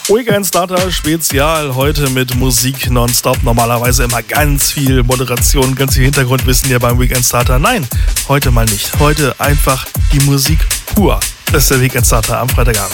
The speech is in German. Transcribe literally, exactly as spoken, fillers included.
Weekend Starter Spezial, heute mit Musik nonstop. Normalerweise immer ganz viel Moderation, ganz viel Hintergrundwissen hier beim Weekend Starter. Nein, heute mal nicht. Heute einfach die Musik pur. Das ist der Weekend Starter am Freitagabend.